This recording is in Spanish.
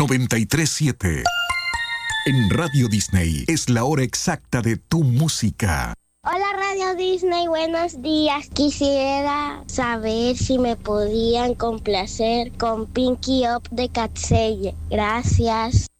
93.7. En Radio Disney es la hora exacta de tu música. Hola Radio Disney, buenos días. Quisiera saber si me podían complacer con Pinky Up de Cat Seye. Gracias.